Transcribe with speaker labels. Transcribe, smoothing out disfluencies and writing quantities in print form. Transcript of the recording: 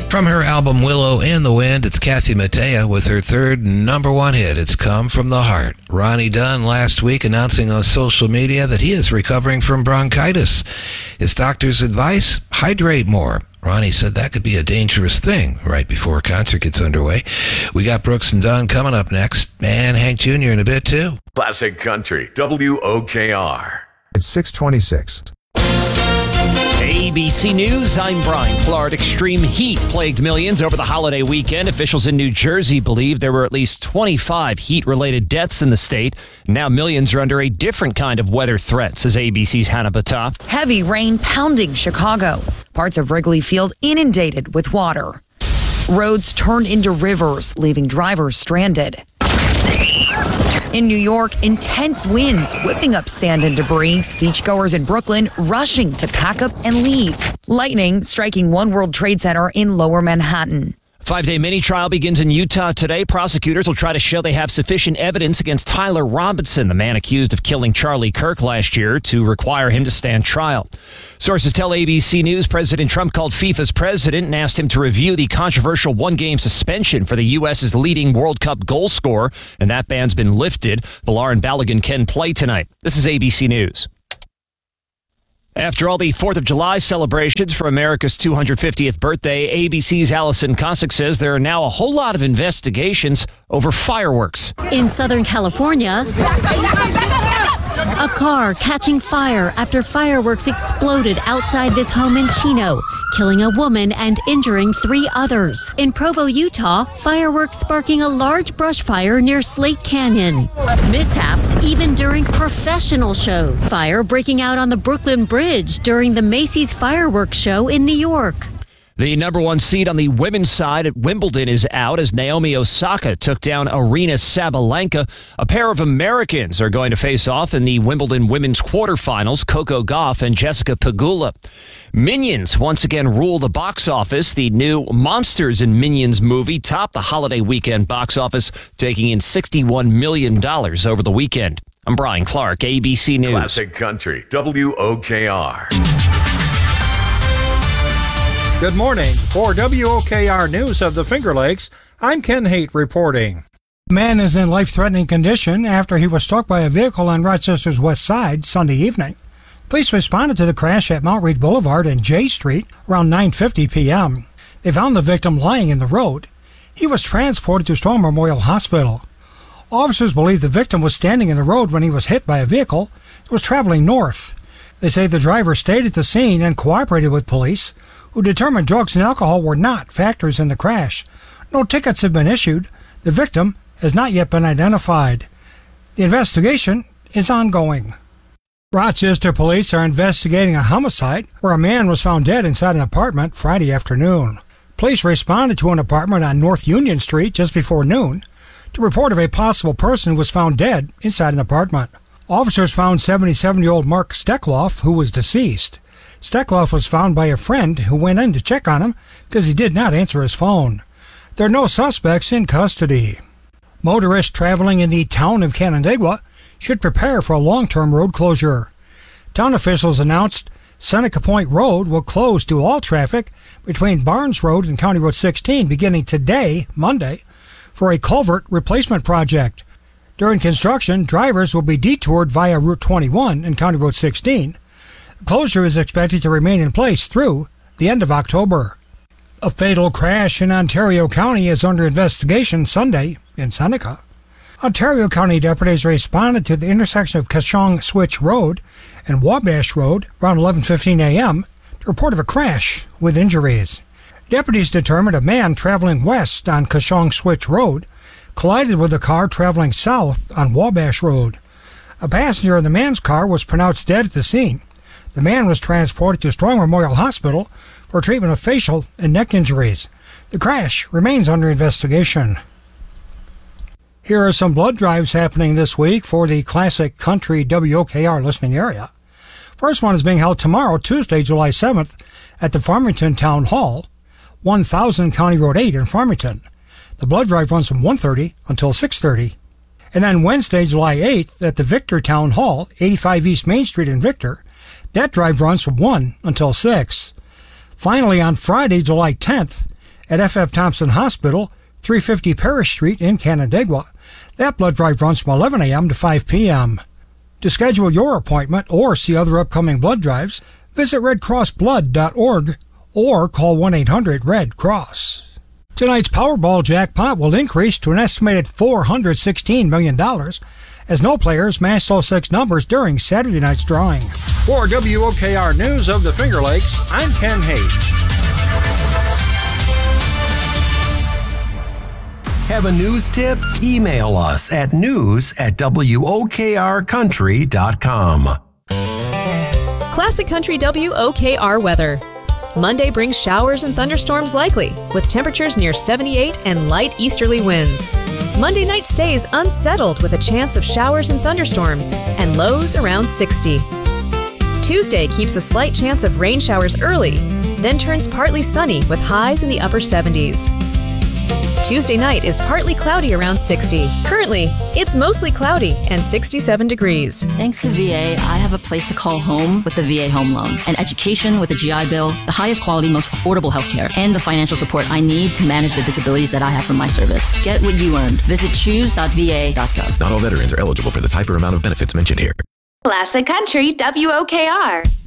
Speaker 1: From her album Willow in the Wind, it's Kathy Mattea with her third number one hit. It's Come From the Heart. Ronnie Dunn last week announcing on social media that he is recovering from bronchitis. His doctor's advice, hydrate more. Ronnie said that could be a dangerous thing right before a concert gets underway. We got Brooks and Dunn coming up next, and Hank Jr. in a bit too.
Speaker 2: Classic Country, WOKR.
Speaker 3: It's 6:26.
Speaker 4: ABC News, I'm Brian Clark. Extreme heat plagued millions over the holiday weekend. Officials in New Jersey believe there were at least 25 heat-related deaths in the state. Now millions are under a different kind of weather threat, says ABC's Hannah Battah.
Speaker 5: Heavy rain pounding Chicago. Parts of Wrigley Field inundated with water. Roads turned into rivers, leaving drivers stranded. In New York, intense winds whipping up sand and debris. Beachgoers in Brooklyn rushing to pack up and leave. Lightning striking One World Trade Center in Lower Manhattan.
Speaker 4: 5-day mini trial begins in Utah today. Prosecutors will try to show they have sufficient evidence against Tyler Robinson, the man accused of killing Charlie Kirk last year, to require him to stand trial. Sources tell ABC News President Trump called FIFA's president and asked him to review the controversial one-game suspension for the U.S.'s leading World Cup goal scorer, and that ban's been lifted. Villar and Balogun can play tonight. This is ABC News. After all the 4th of July celebrations for America's 250th birthday, ABC's Allison Cossack says there are now a whole lot of investigations over fireworks.
Speaker 6: In Southern California, a car catching fire after fireworks exploded outside this home in Chino, killing a woman and injuring 3 others. In Provo, Utah, fireworks sparking a large brush fire near Slate Canyon. Mishaps even during professional shows. Fire breaking out on the Brooklyn Bridge during the Macy's fireworks show in New York.
Speaker 4: The number one seed on the women's side at Wimbledon is out as Naomi Osaka took down Arina Sabalenka. A pair of Americans are going to face off in the Wimbledon women's quarterfinals, Coco Gauff and Jessica Pegula. Minions once again rule the box office. The new Monsters and Minions movie topped the holiday weekend box office, taking in $61 million over the weekend. I'm Brian Clark, ABC News.
Speaker 2: Classic Country, WOKR.
Speaker 7: Good morning. For WOKR News of the Finger Lakes, I'm Ken Haight reporting.
Speaker 8: A man is in life-threatening condition after he was struck by a vehicle on Rochester's west side Sunday evening. Police responded to the crash at Mount Read Boulevard and J Street around 9:50 p.m. They found the victim lying in the road. He was transported to Strong Memorial Hospital. Officers believe the victim was standing in the road when he was hit by a vehicle that was traveling north. They say the driver stayed at the scene and cooperated with police, who determined drugs and alcohol were not factors in the crash. No tickets have been issued. The victim has not yet been identified. The investigation is ongoing. Rochester police are investigating a homicide where a man was found dead inside an apartment Friday afternoon. Police responded to an apartment on North Union Street just before noon to report of a possible person who was found dead inside an apartment. Officers found 77-year-old Mark Steckloff, who was deceased. Steckloff was found by a friend who went in to check on him because he did not answer his phone. There are no suspects in custody. Motorists traveling in the town of Canandaigua should prepare for a long-term road closure. Town officials announced Seneca Point Road will close to all traffic between Barnes Road and County Road 16 beginning today, Monday, for a culvert replacement project. During construction, drivers will be detoured via Route 21 and County Road 16. The closure is expected to remain in place through the end of October. A fatal crash in Ontario County is under investigation Sunday in Seneca. Ontario County deputies responded to the intersection of Kashong Switch Road and Wabash Road around 11:15 a.m. to report of a crash with injuries. Deputies determined a man traveling west on Kashong Switch Road collided with a car traveling south on Wabash Road. A passenger in the man's car was pronounced dead at the scene. The man was transported to Strong Memorial Hospital for treatment of facial and neck injuries. The crash remains under investigation. Here are some blood drives happening this week for the Classic Country WOKR listening area. First one is being held tomorrow, Tuesday, July 7th, at the Farmington Town Hall, 1000 County Road 8 in Farmington. The blood drive runs from 1:30 until 6:30. And then Wednesday, July 8th, at the Victor Town Hall, 85 East Main Street in Victor. That drive runs from 1 until 6. Finally, on Friday, July 10th, at F.F. Thompson Hospital, 350 Parish Street in Canandaigua. That blood drive runs from 11 a.m. to 5 p.m. To schedule your appointment or see other upcoming blood drives, visit redcrossblood.org or call 1-800-RED-CROSS. Tonight's Powerball jackpot will increase to an estimated $416 million as no players match those 6 numbers during Saturday night's drawing.
Speaker 7: For WOKR News of the Finger Lakes, I'm Ken Haight.
Speaker 3: Have a news tip? Email us at news@wokrcountry.com.
Speaker 9: Classic Country WOKR weather. Monday brings showers and thunderstorms likely, with temperatures near 78 and light easterly winds. Monday night stays unsettled with a chance of showers and thunderstorms, and lows around 60. Tuesday keeps a slight chance of rain showers early, then turns partly sunny with highs in the upper 70s. Tuesday night is partly cloudy around 60. Currently, it's mostly cloudy and 67 degrees.
Speaker 10: Thanks to VA, I have a place to call home with the VA Home Loan, an education with a GI Bill, the highest quality, most affordable healthcare, and the financial support I need to manage the disabilities that I have from my service. Get what you earned. Visit choose.va.gov.
Speaker 11: Not all veterans are eligible for the type or amount of benefits mentioned here.
Speaker 12: Classic Country WOKR.